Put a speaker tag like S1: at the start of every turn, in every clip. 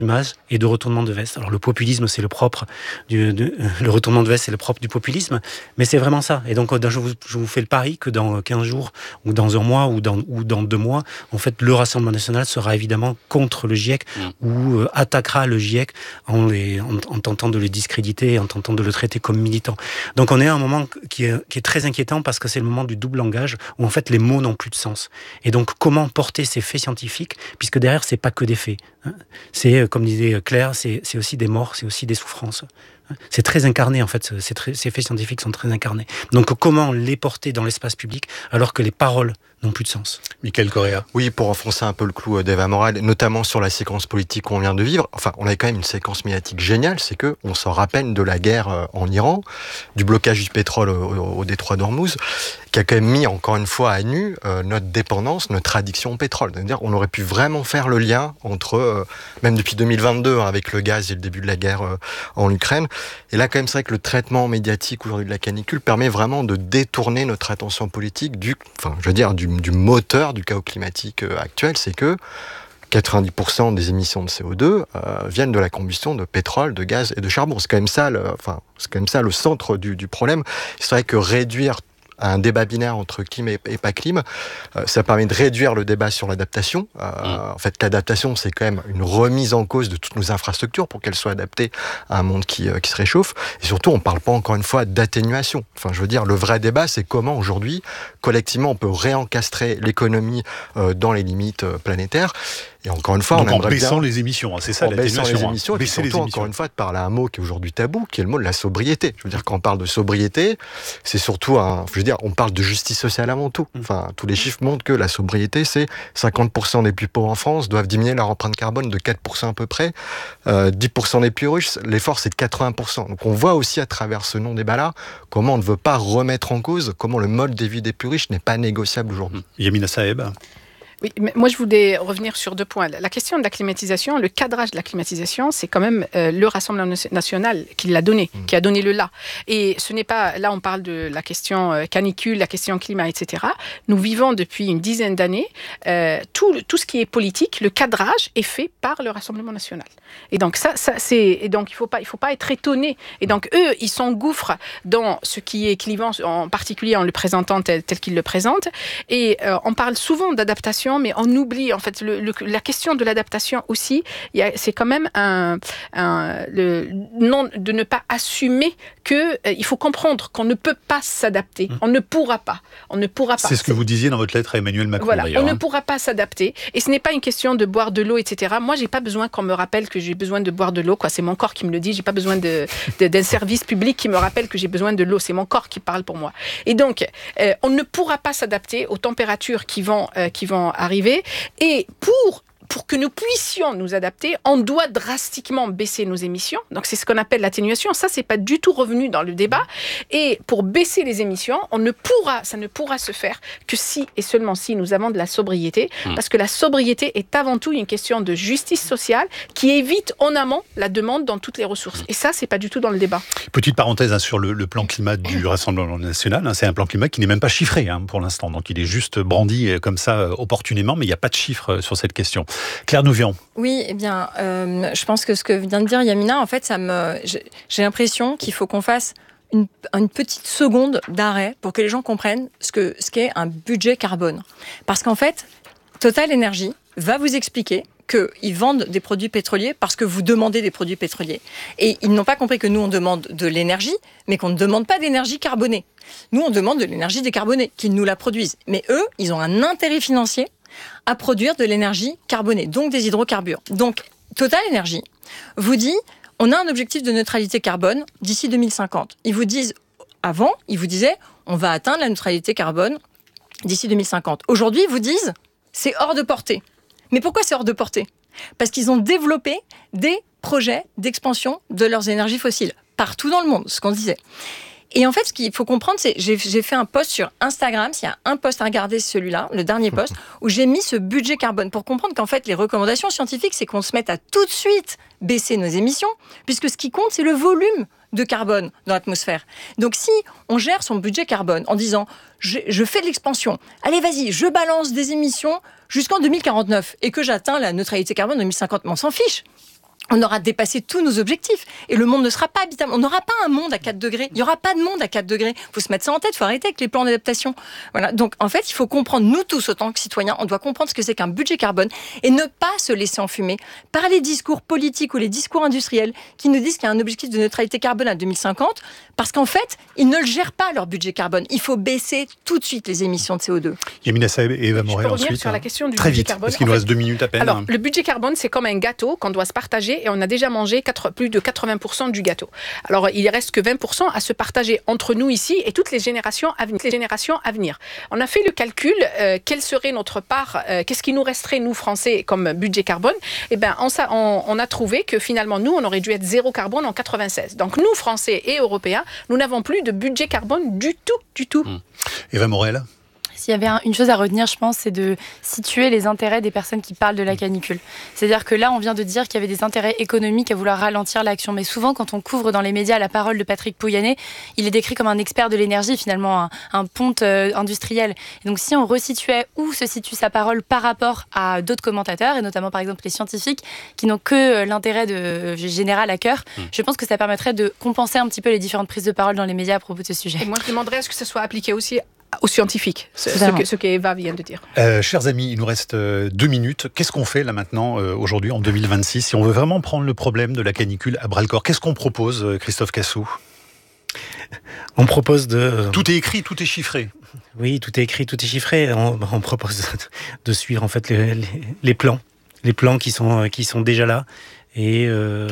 S1: et de retournement de veste. Alors le populisme, c'est le propre le retournement de veste, c'est le propre du populisme, mais c'est vraiment ça. Et donc je vous fais le pari que dans 15 jours, ou dans un mois, ou dans 2 mois, en fait, le Rassemblement national sera évidemment contre le GIEC, ou attaquera le GIEC en tentant de le discréditer, en tentant de le traiter comme militant. Donc on est à un moment qui est très inquiétant, parce que c'est le moment du double langage, où en fait les mots n'ont plus de sens. Et donc comment porter ces faits scientifiques, puisque derrière c'est pas que des faits. C'est, comme disait Claire, c'est aussi des morts, c'est aussi des souffrances. C'est très incarné, en fait, ces faits scientifiques sont très incarnés. Donc comment les porter dans l'espace public alors que les paroles n'ont plus de sens?
S2: Michael Correa.
S3: Oui, pour enfoncer un peu le clou d'Eva Moral, notamment sur la séquence politique qu'on vient de vivre. Enfin, on avait quand même une séquence médiatique géniale, c'est que on s'en rappelle de la guerre en Iran, du blocage du pétrole au détroit d'Ormuz, qui a quand même mis encore une fois à nu notre dépendance, notre addiction au pétrole. C'est-à-dire, on aurait pu vraiment faire le lien entre, même depuis 2022, avec le gaz et le début de la guerre en Ukraine. Et là, quand même, c'est vrai que le traitement médiatique aujourd'hui de la canicule permet vraiment de détourner notre attention politique du moteur du chaos climatique actuel. C'est que 90% des émissions de CO2 viennent de la combustion de pétrole, de gaz et de charbon. C'est quand même ça, le centre du problème. C'est vrai que réduire un débat binaire entre clim et pas clim, ça permet de réduire le débat sur l'adaptation. En fait, l'adaptation, c'est quand même une remise en cause de toutes nos infrastructures pour qu'elles soient adaptées à un monde qui se réchauffe. Et surtout, on ne parle pas encore une fois d'atténuation. Enfin, je veux dire, le vrai débat, c'est comment aujourd'hui, collectivement, on peut réencastrer l'économie dans les limites planétaires. Et encore une fois,
S2: donc
S3: on aimerait
S2: en baissant
S3: bien,
S2: les émissions, c'est ça
S3: en baissant
S2: l'atténuation.
S3: les émissions, et puis surtout, encore une fois, de parler un mot qui est aujourd'hui tabou, qui est le mot de la sobriété. Je veux dire, quand on parle de sobriété, c'est surtout on parle de justice sociale avant tout. Enfin, tous les chiffres montrent que la sobriété, c'est 50% des plus pauvres en France doivent diminuer leur empreinte carbone de 4% à peu près. 10% des plus riches, l'effort, c'est de 80%. Donc, on voit aussi à travers ce non-débat-là comment on ne veut pas remettre en cause, comment le mode de vie des plus riches n'est pas négociable aujourd'hui.
S2: Yamina Saeb.
S4: Oui, mais moi je voulais revenir sur 2 points. La question de la climatisation, le cadrage de la climatisation, c'est quand même le Rassemblement national qui l'a donné, qui a donné le là. Et ce n'est pas, là on parle de la question canicule, la question climat, etc. Nous vivons depuis une dizaine d'années, tout ce qui est politique, le cadrage est fait par le Rassemblement national. Et donc et donc il faut pas être étonné. Et donc eux, ils s'engouffrent dans ce qui est clivant, en particulier en le présentant tel qu'ils le présentent. Et on parle souvent d'adaptation, mais on oublie en fait la question de l'adaptation aussi. C'est quand même de ne pas assumer que il faut comprendre qu'on ne peut pas s'adapter. On ne pourra pas.
S2: C'est ce que vous disiez dans votre lettre à Emmanuel Macron.
S4: Voilà,
S2: d'ailleurs.
S4: On ne pourra pas s'adapter. Et ce n'est pas une question de boire de l'eau, etc. Moi, j'ai pas besoin qu'on me rappelle que j'ai besoin de boire de l'eau. C'est mon corps qui me le dit. J'ai pas besoin d'un service public qui me rappelle que j'ai besoin de l'eau. C'est mon corps qui parle pour moi. Et donc, on ne pourra pas s'adapter aux températures qui vont arriver. Et pour que nous puissions nous adapter, on doit drastiquement baisser nos émissions. Donc, c'est ce qu'on appelle l'atténuation. Ça, c'est pas du tout revenu dans le débat. Et pour baisser les émissions, ça ne pourra se faire que si et seulement si nous avons de la sobriété. Parce que la sobriété est avant tout une question de justice sociale qui évite en amont la demande dans toutes les ressources. Et ça, c'est pas du tout dans le débat.
S2: Petite parenthèse sur le plan climat du Rassemblement national. C'est un plan climat qui n'est même pas chiffré pour l'instant. Donc, il est juste brandi comme ça opportunément, mais il n'y a pas de chiffres sur cette question. Claire Nouvion.
S5: Oui, eh bien, je pense que ce que vient de dire Yamina, en fait, j'ai l'impression qu'il faut qu'on fasse une petite seconde d'arrêt pour que les gens comprennent ce qu'est un budget carbone. Parce qu'en fait, Total Energy va vous expliquer qu'ils vendent des produits pétroliers parce que vous demandez des produits pétroliers. Et ils n'ont pas compris que nous, on demande de l'énergie, mais qu'on ne demande pas d'énergie carbonée. Nous, on demande de l'énergie décarbonée, qu'ils nous la produisent. Mais eux, ils ont un intérêt financier à produire de l'énergie carbonée, donc des hydrocarbures. Donc, Total Energy vous dit, on a un objectif de neutralité carbone d'ici 2050. Ils vous disaient, on va atteindre la neutralité carbone d'ici 2050. Aujourd'hui, ils vous disent, c'est hors de portée. Mais pourquoi c'est hors de portée ? Parce qu'ils ont développé des projets d'expansion de leurs énergies fossiles, partout dans le monde, ce qu'on disait. Et en fait, ce qu'il faut comprendre, c'est j'ai fait un post sur Instagram, s'il y a un post à regarder, c'est celui-là, le dernier post, où j'ai mis ce budget carbone pour comprendre qu'en fait, les recommandations scientifiques, c'est qu'on se mette à tout de suite baisser nos émissions, puisque ce qui compte, c'est le volume de carbone dans l'atmosphère. Donc si on gère son budget carbone en disant je fais de l'expansion, allez vas-y, je balance des émissions jusqu'en 2049 et que j'atteins la neutralité carbone en 2050, mais on s'en fiche. on aura dépassé tous nos objectifs. Et le monde ne sera pas habitable. On n'aura pas un monde à 4 degrés. Il n'y aura pas de monde à 4 degrés. Il faut se mettre ça en tête. Il faut arrêter avec les plans d'adaptation. Voilà. Donc, en fait, il faut comprendre, nous tous, autant que citoyens, on doit comprendre ce que c'est qu'un budget carbone et ne pas se laisser enfumer par les discours politiques ou les discours industriels qui nous disent qu'il y a un objectif de neutralité carbone à 2050 parce qu'en fait, ils ne le gèrent pas, leur budget carbone. Il faut baisser tout de suite les émissions de CO2.
S2: Yamina Saeb et Eva Morel ensuite.
S4: Sur la question du
S2: très
S4: budget
S2: vite,
S4: carbone.
S2: parce qu'il nous reste 2 minutes à peine.
S4: Alors, le budget carbone, c'est comme un gâteau qu'on doit se partager et on a déjà mangé plus de 80% du gâteau. Alors, il ne reste que 20% à se partager entre nous ici et toutes les générations à venir. On a fait le calcul, quelle serait notre part, qu'est-ce qui nous resterait, nous, Français, comme budget carbone. Eh bien, on a trouvé que finalement, nous, on aurait dû être zéro carbone en 96. Donc, nous, Français et Européens, nous n'avons plus de budget carbone du tout.
S2: Eva Morel.
S6: S'il y avait une chose à retenir, je pense, c'est de situer les intérêts des personnes qui parlent de la canicule. C'est-à-dire que là, on vient de dire qu'il y avait des intérêts économiques à vouloir ralentir l'action. Mais souvent, quand on couvre dans les médias la parole de Patrick Pouyanné, il est décrit comme un expert de l'énergie, finalement, un ponte industriel. Et donc, si on resituait où se situe sa parole par rapport à d'autres commentateurs, et notamment, par exemple, les scientifiques, qui n'ont que l'intérêt général à cœur, je pense que ça permettrait de compenser un petit peu les différentes prises de parole dans les médias à propos de ce sujet.
S4: Et moi, je demanderais à ce que ce soit appliqué aussi aux scientifiques, ce qu'Eva vient de dire.
S2: Chers amis, il nous reste 2 minutes. Qu'est-ce qu'on fait là maintenant, aujourd'hui, en 2026, si on veut vraiment prendre le problème de la canicule à bras-le-corps? Qu'est-ce qu'on propose, Christophe Cassou?
S1: On propose de...
S2: Tout est écrit, tout est chiffré.
S1: Oui, tout est écrit, tout est chiffré. On propose de suivre en fait les plans qui sont déjà là et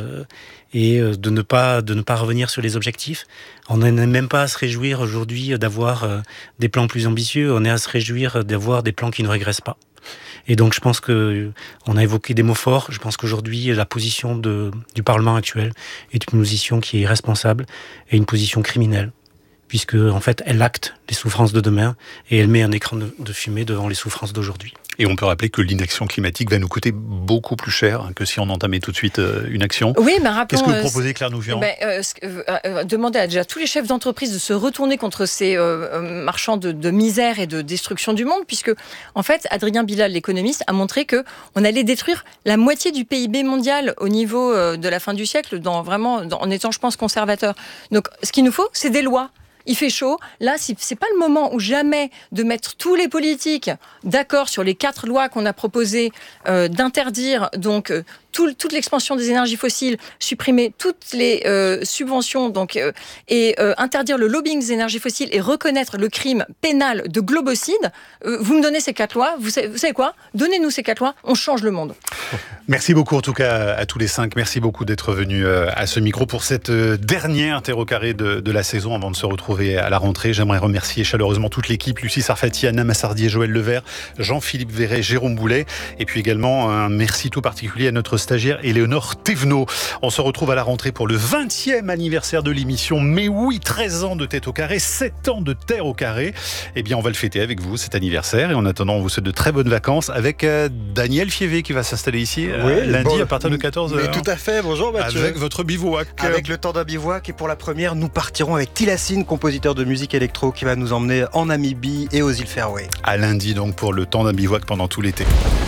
S1: de ne pas revenir sur les objectifs. On n'est même pas à se réjouir aujourd'hui d'avoir des plans plus ambitieux, on est à se réjouir d'avoir des plans qui ne régressent pas. Et donc je pense qu'on a évoqué des mots forts, je pense qu'aujourd'hui la position du Parlement actuel est une position qui est irresponsable et une position criminelle, puisque en fait elle acte les souffrances de demain et elle met un écran de fumée devant les souffrances d'aujourd'hui.
S2: Et on peut rappeler que l'inaction climatique va nous coûter beaucoup plus cher que si on entamait tout de suite une action.
S5: Oui, mais rappelons...
S2: Qu'est-ce que vous proposez, Claire Nouvian?
S5: Demandez à déjà tous les chefs d'entreprise de se retourner contre ces marchands de misère et de destruction du monde, puisque, en fait, Adrien Bilal, l'économiste, a montré qu'on allait détruire la moitié du PIB mondial au niveau de la fin du siècle, en étant, je pense, conservateur. Donc, ce qu'il nous faut, c'est des lois. Il fait chaud. Là, c'est pas le moment ou jamais de mettre tous les politiques d'accord sur les 4 lois qu'on a proposées, d'interdire donc toute l'expansion des énergies fossiles, supprimer toutes les subventions, et interdire le lobbying des énergies fossiles et reconnaître le crime pénal de globocide. Vous me donnez ces 4 lois, vous savez quoi? Donnez-nous ces 4 lois, on change le monde.
S2: Merci beaucoup en tout cas à tous les 5. Merci beaucoup d'être venus à ce micro pour cette dernière Terre au carré de la saison avant de se retrouver à la rentrée. J'aimerais remercier chaleureusement toute l'équipe, Lucie Sarfati, Anna Massardier, Joël Levert, Jean-Philippe Verret, Jérôme Boulet, et puis également un merci tout particulier à notre stagiaire Éléonore Thévenot. On se retrouve à la rentrée pour le 20e anniversaire de l'émission. Mais oui, 13 ans de Tête au carré, 7 ans de Terre au carré. Eh bien, on va le fêter avec vous, cet anniversaire. Et en attendant, on vous souhaite de très bonnes vacances avec Daniel Fievé qui va s'installer ici lundi à partir de 14h.
S7: Mais tout à fait, bonjour Mathieu.
S2: Avec votre bivouac.
S7: Avec le temps d'un bivouac. Et pour la première, nous partirons avec Tilassine, compositeur de musique électro qui va nous emmener en Namibie et aux îles Féroé.
S2: À lundi donc pour le temps d'un bivouac pendant tout l'été.